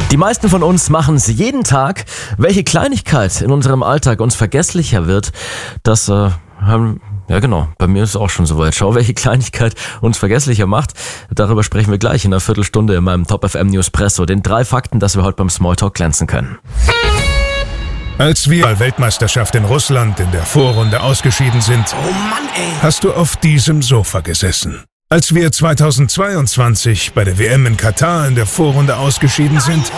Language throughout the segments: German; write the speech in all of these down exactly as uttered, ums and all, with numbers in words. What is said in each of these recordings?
Die meisten von uns machen es jeden Tag. Welche Kleinigkeit in unserem Alltag uns vergesslicher wird, das äh, haben... Ja genau, bei mir ist es auch schon soweit. Schau, welche Kleinigkeit uns vergesslicher macht. Darüber sprechen wir gleich in einer Viertelstunde in meinem Top F M Newspresso. Den drei Fakten, dass wir heute beim Smalltalk glänzen können. Als wir bei der Weltmeisterschaft in Russland in der Vorrunde ausgeschieden sind, oh Mann, ey. hast du auf diesem Sofa gesessen. Als wir zweitausendzweiundzwanzig bei der W M in Katar in der Vorrunde ausgeschieden sind,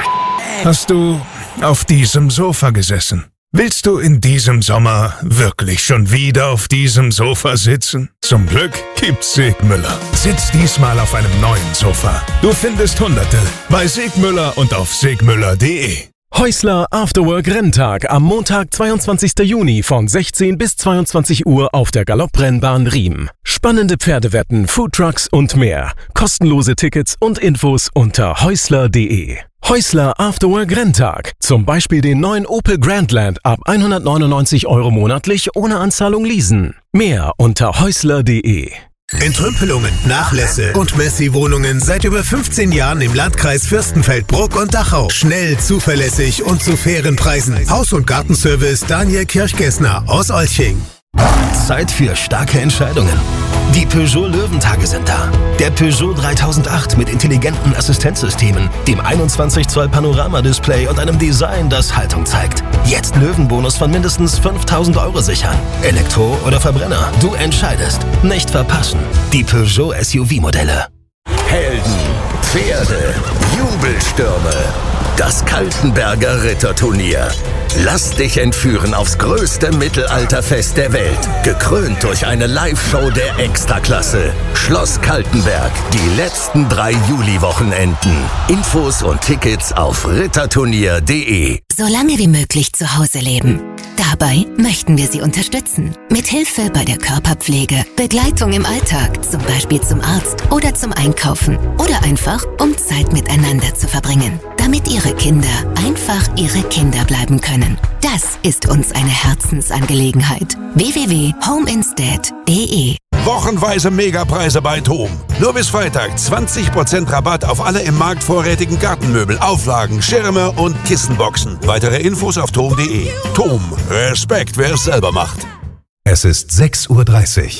hast du auf diesem Sofa gesessen. Willst du in diesem Sommer wirklich schon wieder auf diesem Sofa sitzen? Zum Glück gibt's Segmüller. Sitz diesmal auf einem neuen Sofa. Du findest Hunderte bei Segmüller und auf segmüller punkt de. Häusler Afterwork Renntag am Montag, zweiundzwanzigsten Juni von sechzehn bis zweiundzwanzig Uhr auf der Galopprennbahn Riem. Spannende Pferdewetten, Foodtrucks und mehr. Kostenlose Tickets und Infos unter häusler punkt de. Häusler Afterwork Renntag. Zum Beispiel den neuen Opel Grandland ab hundertneunundneunzig Euro monatlich ohne Anzahlung leasen. Mehr unter häusler punkt de. Entrümpelungen, Nachlässe und Messi-Wohnungen seit über fünfzehn Jahren im Landkreis Fürstenfeldbruck und Dachau. Schnell, zuverlässig und zu fairen Preisen. Haus- und Gartenservice Daniel Kirchgessner aus Olching. Zeit für starke Entscheidungen. Die Peugeot Löwentage sind da. Der Peugeot dreitausendacht mit intelligenten Assistenzsystemen, dem einundzwanzig Zoll Panoramadisplay und einem Design, das Haltung zeigt. Jetzt Löwenbonus von mindestens fünftausend Euro sichern. Elektro oder Verbrenner, du entscheidest. Nicht verpassen. Die Peugeot S U V-Modelle. Helden, Pferde, Jubelstürme. Das Kaltenberger Ritterturnier. Lass dich entführen aufs größte Mittelalterfest der Welt. Gekrönt durch eine Live-Show der Extraklasse. Schloss Kaltenberg. Die letzten drei Juli-Wochenenden. Infos und Tickets auf ritterturnier punkt de. So lange wie möglich zu Hause leben. Dabei möchten wir Sie unterstützen. Mit Hilfe bei der Körperpflege, Begleitung im Alltag, zum Beispiel zum Arzt oder zum Einkaufen. Oder einfach, um Zeit miteinander zu verbringen. Damit Ihre Kinder einfach Ihre Kinder bleiben können. Das ist uns eine Herzensangelegenheit. w w w punkt home instead punkt de. Wochenweise Megapreise bei TOM. Nur bis Freitag zwanzig Prozent Rabatt auf alle im Markt vorrätigen Gartenmöbel, Auflagen, Schirme und Kissenboxen. Weitere Infos auf tom punkt de. TOM. Respekt, wer es selber macht. Es ist sechs Uhr dreißig.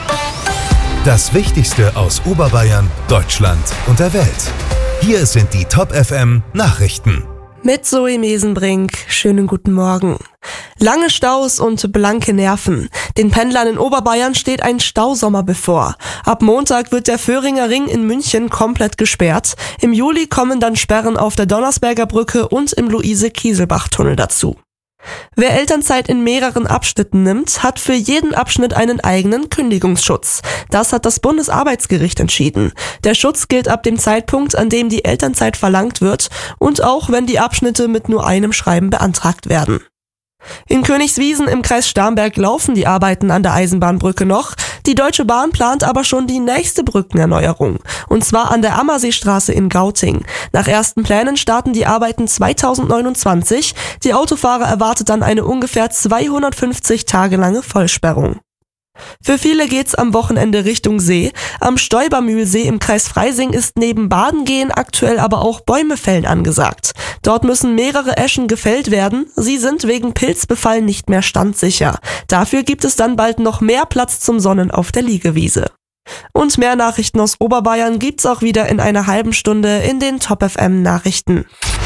Das Wichtigste aus Oberbayern, Deutschland und der Welt. Hier sind die Top F M Nachrichten. Mit Zoe Mesenbrink. Schönen guten Morgen. Lange Staus und blanke Nerven. Den Pendlern in Oberbayern steht ein Stausommer bevor. Ab Montag wird der Föhringer Ring in München komplett gesperrt. Im Juli kommen dann Sperren auf der Donnersberger Brücke und im Luise-Kieselbach-Tunnel dazu. Wer Elternzeit in mehreren Abschnitten nimmt, hat für jeden Abschnitt einen eigenen Kündigungsschutz. Das hat das Bundesarbeitsgericht entschieden. Der Schutz gilt ab dem Zeitpunkt, an dem die Elternzeit verlangt wird und auch wenn die Abschnitte mit nur einem Schreiben beantragt werden. In Königswiesen im Kreis Starnberg laufen die Arbeiten an der Eisenbahnbrücke noch. Die Deutsche Bahn plant aber schon die nächste Brückenerneuerung. Und zwar an der Ammerseestraße in Gauting. Nach ersten Plänen starten die Arbeiten zweitausendneunundzwanzig. Die Autofahrer erwartet dann eine ungefähr zweihundertfünfzig Tage lange Vollsperrung. Für viele geht's am Wochenende Richtung See. Am Stäubermühlsee im Kreis Freising ist neben Badengehen aktuell aber auch Bäume fällen angesagt. Dort müssen mehrere Eschen gefällt werden. Sie sind wegen Pilzbefall nicht mehr standsicher. Dafür gibt es dann bald noch mehr Platz zum Sonnen auf der Liegewiese. Und mehr Nachrichten aus Oberbayern gibt's auch wieder in einer halben Stunde in den Top F M Nachrichten.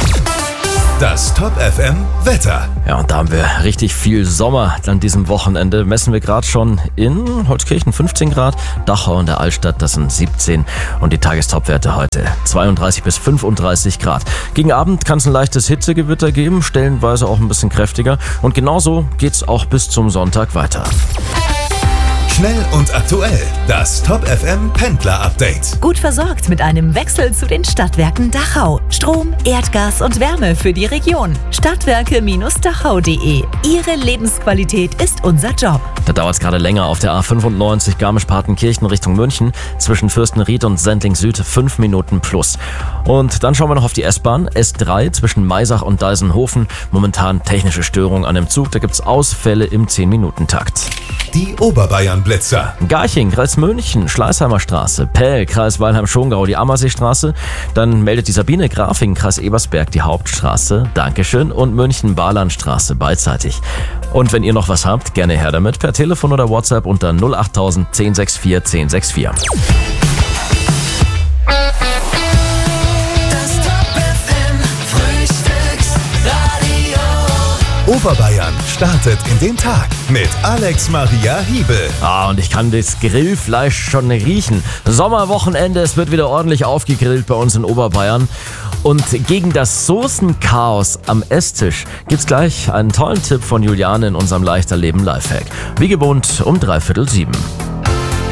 Das Top F M Wetter. Ja, und da haben wir richtig viel Sommer an diesem Wochenende. Messen wir gerade schon in Holzkirchen fünfzehn Grad, Dachau und der Altstadt, das sind siebzehn. Und die Tagestopwerte heute zweiunddreißig bis fünfunddreißig Grad. Gegen Abend kann es ein leichtes Hitzegewitter geben, stellenweise auch ein bisschen kräftiger. Und genauso geht's auch bis zum Sonntag weiter. Schnell und aktuell. Das Top F M Pendler Update. Gut versorgt mit einem Wechsel zu den Stadtwerken Dachau. Strom, Erdgas und Wärme für die Region. Stadtwerke Dachau punkt de. Ihre Lebensqualität ist unser Job. Da dauert es gerade länger auf der A fünfundneunzig Garmisch-Partenkirchen Richtung München. Zwischen Fürstenried und Sendling Süd fünf Minuten plus. Und dann schauen wir noch auf die S-Bahn. S drei zwischen Maisach und Deisenhofen. Momentan technische Störung an dem Zug. Da gibt es Ausfälle im zehn Minuten Takt. Die Oberbayern-Blitzer. Garching, Kreis München, Schleißheimer Straße. Pell, Kreis Weilheim-Schongau, die Ammerseestraße. Dann meldet die Sabine Grafing, Kreis Ebersberg, die Hauptstraße. Dankeschön. Und München-Barlandstraße beidseitig. Und wenn ihr noch was habt, gerne her damit per Telefon oder WhatsApp unter null achttausend zehn sechs vier zehn sechs vier. Oberbayern startet in den Tag mit Alex Maria Hiebel. Ah, und ich kann das Grillfleisch schon riechen. Sommerwochenende, es wird wieder ordentlich aufgegrillt bei uns in Oberbayern. Und gegen das Soßenchaos am Esstisch gibt's gleich einen tollen Tipp von Juliane in unserem Leichterleben Lifehack. Wie gewohnt um dreiviertel sieben.